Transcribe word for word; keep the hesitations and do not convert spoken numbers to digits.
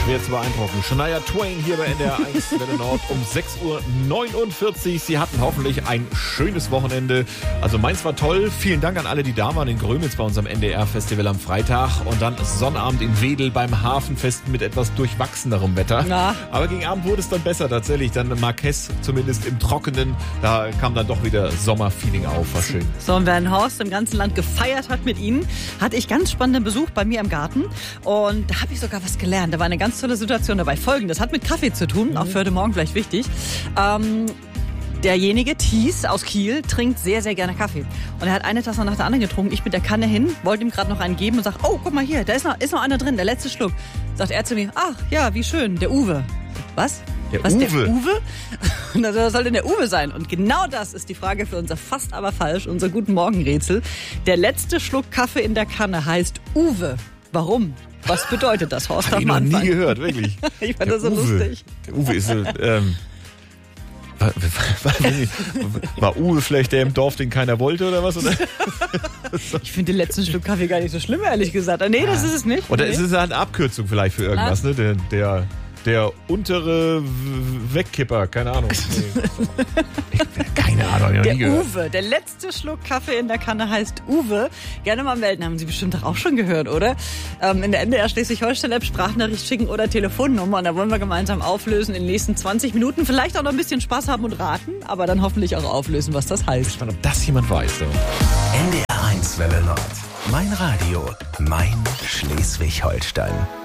schwer zu beeindrucken. Shania Twain hier bei N D R eins Welle Nord um sechs Uhr neunundvierzig. Sie hatten hoffentlich ein schönes Wochenende. Also meins war toll. Vielen Dank an alle, die da waren in Grömitz bei unserem N D R-Festival am Freitag. Und dann Sonnabend in Wedel beim Hafenfest mit etwas durchwachsenerem Wetter. Na. Aber gegen Abend wurde es dann besser tatsächlich. Dann Marquess zumindest im Trockenen. Da kam dann doch wieder Sommerfeeling auf. War schön. So, und während Horst im ganzen Land gefeiert hat mit Ihnen, hatte ich ganz spannenden Besuch bei mir im Garten. Und da habe ich sogar was gelernt. Da war eine ganz tolle Situation dabei. Folgendes hat mit Kaffee zu tun, auch für heute Morgen vielleicht wichtig. Ähm, derjenige, Thies aus Kiel, trinkt sehr, sehr gerne Kaffee. Und er hat eine Tasse nach der anderen getrunken. Ich mit der Kanne hin, wollte ihm gerade noch einen geben und sag, oh, guck mal hier, da ist noch, ist noch einer drin, der letzte Schluck. Sagt er zu mir, ach ja, wie schön, der Uwe. Was? Der Was, Uwe? Der Uwe? Und das soll denn der Uwe sein? Und genau das ist die Frage für unser Fast aber falsch, unser Guten Morgen-Rätsel. Der letzte Schluck Kaffee in der Kanne heißt Uwe. Warum? Was bedeutet das, Horst? Hab ich noch nie gehört, wirklich. Ich fand Der das so Uwe. lustig. Der Uwe ist so, ähm, war, war, war Uwe vielleicht der im Dorf, den keiner wollte oder was? Oder? Ich finde den letzten Schluck Kaffee gar nicht so schlimm, ehrlich gesagt. Nee, das ist es nicht. Oder nee. ist es eine Abkürzung vielleicht für irgendwas, ne? Der, der, der untere Wegkipper, keine Ahnung. Nee. Ich, keine Ahnung, hab ich noch Der nie gehört. Uwe, der letzte Schluck Kaffee in der Kanne heißt Uwe. Gerne mal melden, haben Sie bestimmt doch auch schon gehört, oder? Ähm, in der N D R Schleswig-Holstein-App Sprachnachricht schicken oder Telefonnummer. Und da wollen wir gemeinsam auflösen in den nächsten zwanzig Minuten. Vielleicht auch noch ein bisschen Spaß haben und raten, aber dann hoffentlich auch auflösen, was das heißt. Ich meine, ob das jemand weiß. So. N D R eins Welle Nord. Mein Radio, mein Schleswig-Holstein.